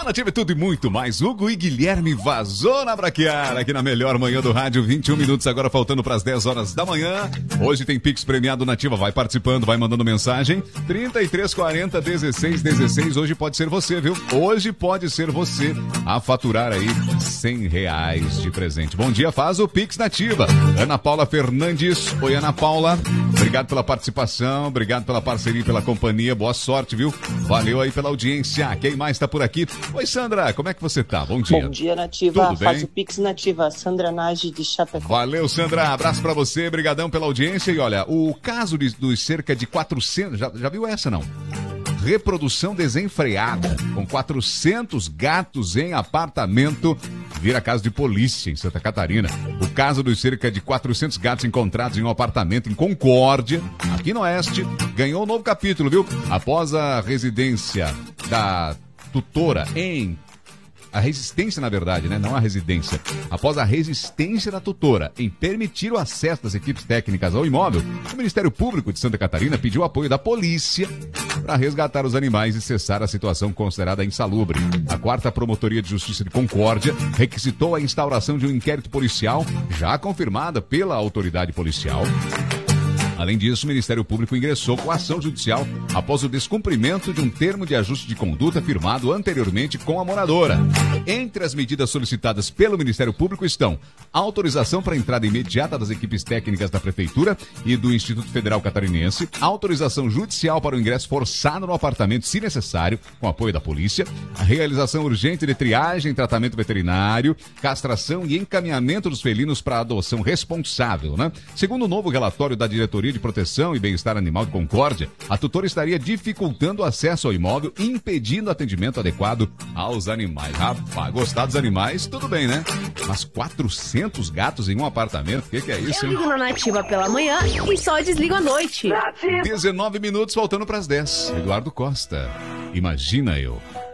Nativa é tudo e muito mais. Hugo e Guilherme vazou na braquiara aqui na melhor manhã do rádio. 21 minutos agora faltando para as 10 horas da manhã. Hoje tem Pix premiado Nativa. Vai participando, vai mandando mensagem. 3340 1616. Hoje pode ser você, viu? Hoje pode ser você a faturar aí R$100 de presente. Bom dia, faz o Pix Nativa. Ana Paula Fernandes. Oi, Ana Paula. Obrigado pela participação, obrigado pela parceria e pela companhia. Boa sorte, viu? Valeu aí pela audiência. Quem mais tá por aqui? Oi, Sandra, como é que você tá? Bom dia. Bom dia, Nativa. Tudo Faz bem? o Pix Nativa. Sandra Nage de Chapecó. Valeu, Sandra. Abraço pra você. Brigadão pela audiência. E olha, o caso dos cerca de 400... Já viu essa, não? Reprodução desenfreada, com 400 gatos em apartamento, vira caso de polícia em Santa Catarina. O caso dos cerca de 400 gatos encontrados em um apartamento em Concórdia, aqui no Oeste, ganhou um novo capítulo, viu? Após a residência da tutora a resistência, na verdade, né? Não a residência. Após a resistência da tutora em permitir o acesso das equipes técnicas ao imóvel, o Ministério Público de Santa Catarina pediu apoio da polícia para resgatar os animais e cessar a situação considerada insalubre. A 4ª Promotoria de Justiça de Concórdia requisitou a instauração de um inquérito policial, já confirmada pela autoridade policial. Além disso, o Ministério Público ingressou com ação judicial após o descumprimento de um termo de ajuste de conduta firmado anteriormente com a moradora. Entre as medidas solicitadas pelo Ministério Público estão autorização para a entrada imediata das equipes técnicas da Prefeitura e do Instituto Federal Catarinense, autorização judicial para o ingresso forçado no apartamento, se necessário, com apoio da polícia, a realização urgente de triagem, tratamento veterinário, castração e encaminhamento dos felinos para adoção responsável, né? Segundo o novo relatório da Diretoria de Proteção e Bem-Estar Animal de Concórdia, a tutora estaria dificultando o acesso ao imóvel e impedindo atendimento adequado aos animais. Rapaz, gostar dos animais, tudo bem, né? Mas 400 gatos em um apartamento, o que é isso, Eu hein? ligo na Nativa pela manhã e só desligo à noite. 19 minutos faltando para as 10. Eduardo Costa, imagina eu.